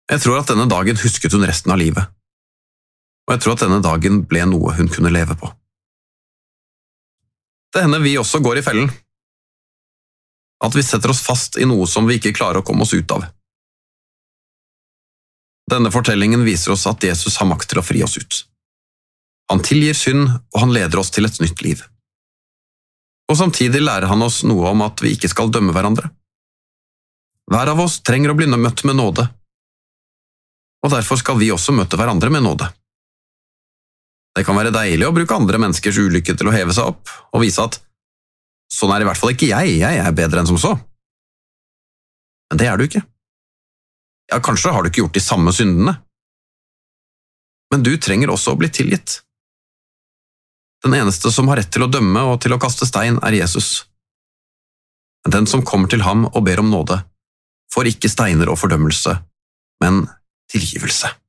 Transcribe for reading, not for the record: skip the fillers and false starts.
Jeg tror at denne dagen husket hun resten av livet, og jeg tror at denne dagen ble noe hun kunne leve på. Det hender vi også går i fellen. At vi setter oss fast i noe som vi ikke klarer å komme oss ut av. Denne fortellingen viser oss at Jesus har makt til å fri oss ut. Han tilgir synd, og han leder oss til et nytt liv. Og samtidig lærer han oss noe om at vi ikke skal dømme hverandre. Hver av oss trenger å bli møtt med nåde, og derfor skal vi også møte hverandre med nåde. Det kan være deilig å bruke andre menneskers ulykke til å heve seg opp, og vise at sånn er i hvert fall ikke jeg er bedre enn som så. Men det er du ikke. Ja, kanskje har du ikke gjort de samme syndene. Men du trenger også å bli tilgitt. Den eneste som har rett til å dømme og til å kaste stein er Jesus. Men den som kommer til ham og ber om nåde, får ikke steiner og fordømmelse, men tilgivelse.